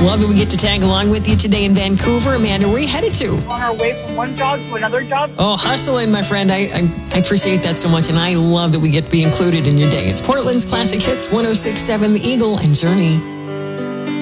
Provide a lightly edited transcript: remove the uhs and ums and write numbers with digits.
Love that we get to tag along with you today in Vancouver. Amanda, where are you headed to? On our way from one job to another job. Oh, hustling, my friend. I appreciate that so much, and I love that we get to be included in your day. It's Portland's Classic Hits, 106.7 The Eagle and Journey.